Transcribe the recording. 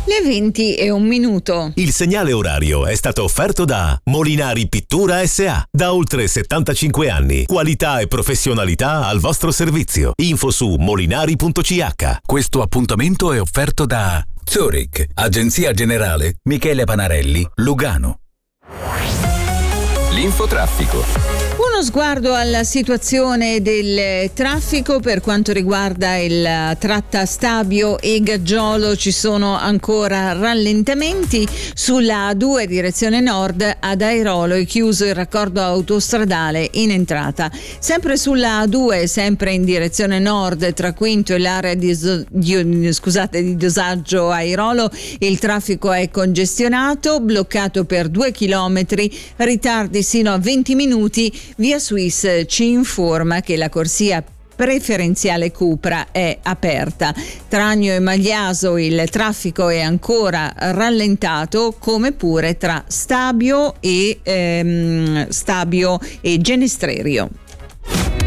Le 20:01. Il segnale orario è stato offerto da Molinari Pittura S.A. Da oltre 75 anni. Qualità e professionalità al vostro servizio. Info su molinari.ch. Questo appuntamento è offerto da Zurich, Agenzia Generale Michele Panarelli, Lugano. L'infotraffico. Uno sguardo alla situazione del traffico per quanto riguarda il tratta Stabio e Gaggiolo. Ci sono ancora rallentamenti sulla A2 direzione nord. Ad Airolo è chiuso il raccordo autostradale in entrata. Sempre sulla A2, sempre in direzione nord tra Quinto e l'area di dosaggio Airolo, il traffico è congestionato, bloccato per 2 chilometri, ritardi sino a 20 minuti. Via Suisse ci informa che la corsia preferenziale Cupra è aperta. Tra Agno e Magliaso il traffico è ancora rallentato, come pure tra Stabio e Genestrerio.